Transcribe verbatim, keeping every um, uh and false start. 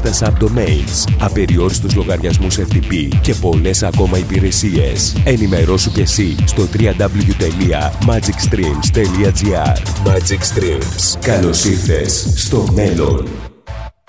απεριόριστα subdomains, απεριόριστους λογαριασμούς εφ τι πι και πολλές ακόμα υπηρεσίες. Ενημερώσου και εσύ στο double-u double-u double-u τελεία magic streams τελεία gr. Magic Streams. Καλώς ήρθες στο μέλλον.